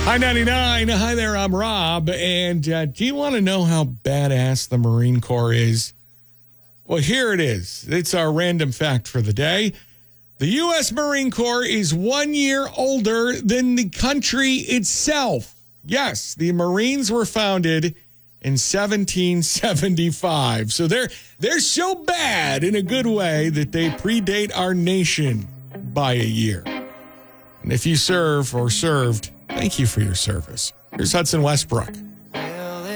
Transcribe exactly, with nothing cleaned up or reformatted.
Hi ninety-nine. Hi there, I'm Rob. And uh, do you want to know how badass the Marine Corps is? Well, here it is. It's our random fact for the day. The U S Marine Corps is one year older than the country itself. Yes, the Marines were founded in seventeen seventy-five. So they're they're so bad in a good way that they predate our nation by a year. And if you serve or served, thank you for your service. Here's Hudson Westbrook.